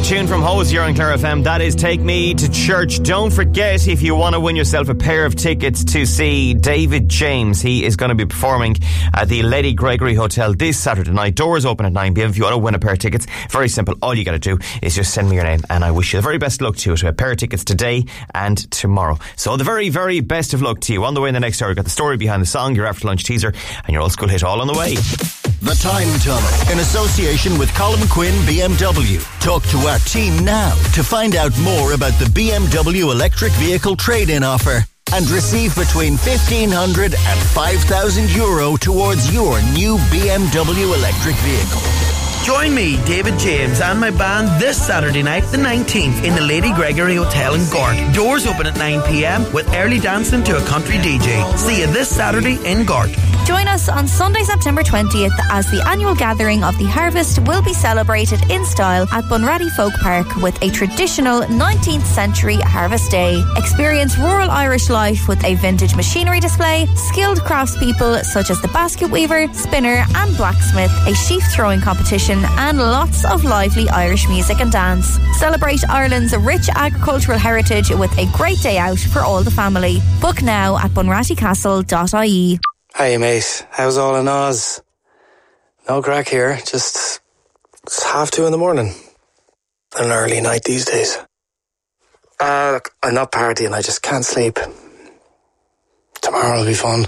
tune from Hosier on Clare FM. That is Take Me to Church. Don't forget, if you want to win yourself a pair of tickets to see David James, he is going to be performing at the Lady Gregory Hotel this Saturday night. Doors open at 9 p.m. If you want to win a pair of tickets, very simple. All you got to do is just send me your name, and I wish you the very best luck to you. A pair of tickets today and tomorrow. So the very, very best of luck to you. On the way in the next hour, we've got the story behind the song, your after lunch teaser, and your old school hit all on the way. The Time Tunnel, in association with Colin Quinn BMW. Talk to our team now to find out more about the BMW electric vehicle trade-in offer and receive between €1,500 and €5,000 towards your new BMW electric vehicle. Join me, David James, and my band this Saturday night, the 19th, in the Lady Gregory Hotel in Gort. Doors open at 9 p.m. with early dancing to a country DJ. See you this Saturday in Gort. Join us on Sunday, September 20th, as the annual gathering of the harvest will be celebrated in style at Bunratty Folk Park with a traditional 19th century Harvest Day. Experience rural Irish life with a vintage machinery display, skilled craftspeople such as the basket weaver, spinner and blacksmith, a sheaf throwing competition, and lots of lively Irish music and dance. Celebrate Ireland's rich agricultural heritage with a great day out for all the family. Book now at bunrattycastle.ie. Hey mate, how's all in Oz? No crack here, just it's 2:30 in the morning. An early night these days. Look, I'm not partying, I just can't sleep. Tomorrow will be fun.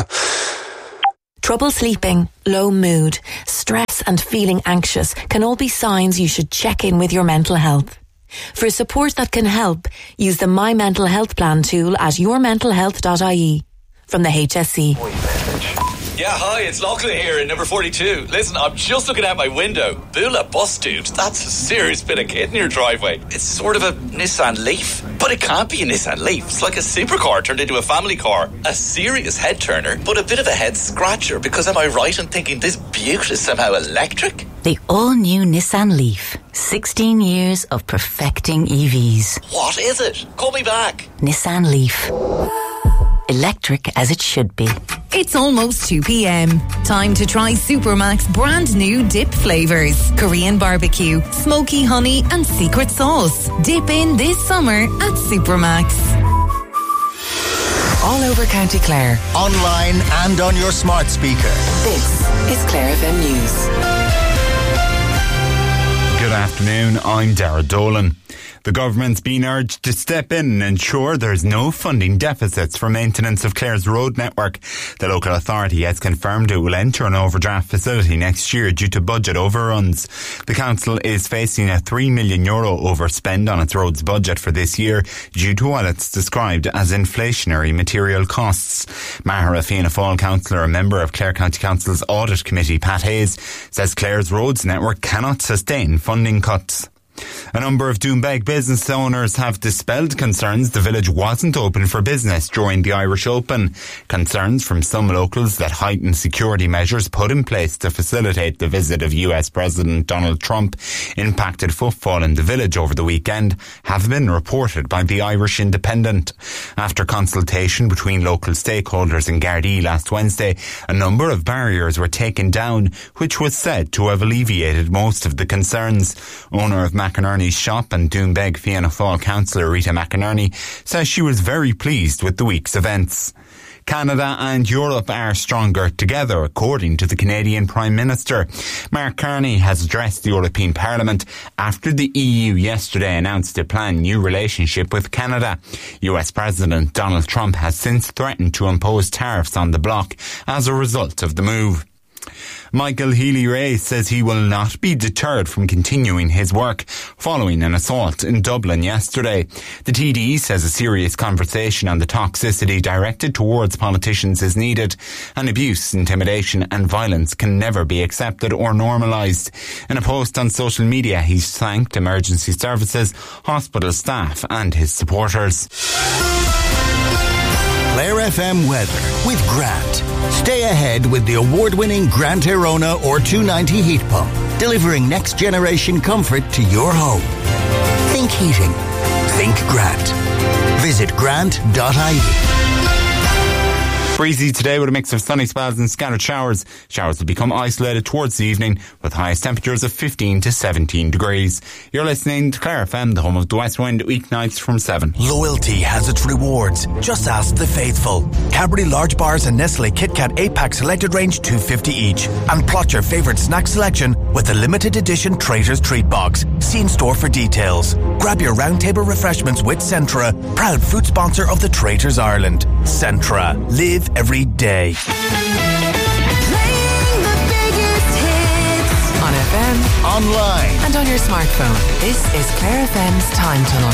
Trouble sleeping, low mood, stress and feeling anxious can all be signs you should check in with your mental health. For support that can help, use the My Mental Health Plan tool at yourmentalhealth.ie. From the HSE. Yeah, hi, it's Lachlan here in number 42. Listen, I'm just looking out my window. Bula bus, dude. That's a serious bit of kit in your driveway. It's sort of a Nissan Leaf. But it can't be a Nissan Leaf. It's like a supercar turned into a family car. A serious head turner, but a bit of a head scratcher. Because am I right in thinking this beaut is somehow electric? The all-new Nissan Leaf. 16 years of perfecting EVs. What is it? Call me back. Nissan Leaf. Electric as it should be. It's almost 2 p.m. Time to try Supermac's brand new dip flavours. Korean barbecue, smoky honey and secret sauce. Dip in this summer at Supermac's. All over County Clare. Online and on your smart speaker. This is Clare FM News. Good afternoon, I'm Dara Dolan. The government's been urged to step in and ensure there's no funding deficits for maintenance of Clare's road network. The local authority has confirmed it will enter an overdraft facility next year due to budget overruns. The council is facing a €3 million overspend on its roads budget for this year due to what it's described as inflationary material costs. Mahara Fianna Fáil councillor, a member of Clare County Council's Audit Committee, Pat Hayes, says Clare's roads network cannot sustain funding cuts. A number of Doombeg business owners have dispelled concerns the village wasn't open for business during the Irish Open. Concerns from some locals that heightened security measures put in place to facilitate the visit of US President Donald Trump impacted footfall in the village over the weekend have been reported by the Irish Independent. After consultation between local stakeholders in Gardaí last Wednesday, a number of barriers were taken down, which was said to have alleviated most of the concerns. Owner of McInerney's shop and Doombeg Fianna Fáil councillor Rita McInerney says she was very pleased with the week's events. Canada and Europe are stronger together, according to the Canadian Prime Minister. Mark Carney has addressed the European Parliament after the EU yesterday announced a planned new relationship with Canada. US President Donald Trump has since threatened to impose tariffs on the bloc as a result of the move. Michael Healy-Rae says he will not be deterred from continuing his work following an assault in Dublin yesterday. The TD says a serious conversation on the toxicity directed towards politicians is needed, and abuse, intimidation and violence can never be accepted or normalised. In a post on social media, he's thanked emergency services, hospital staff and his supporters. Clare FM weather with Grant. Stay ahead with the award-winning Grant Airona or 290 heat pump, delivering next-generation comfort to your home. Think heating. Think Grant. Visit grant.ie. Breezy today with a mix of sunny spells and scattered showers. Showers will become isolated towards the evening with highest temperatures of 15 to 17 degrees. You're listening to Clare FM, the home of the West Wind, weeknights from 7. Loyalty has its rewards. Just ask the faithful. Cadbury large bars and Nestle KitKat 8-pack selected range $2.50 each. And plot your favourite snack selection with the limited edition Traitors Treat Box. See in store for details. Grab your roundtable refreshments with Centra, proud food sponsor of the Traitors Ireland. Centra. Live every day. Playing the biggest hits on FM, Online and on your smartphone. This is Clare FM's Time Tunnel.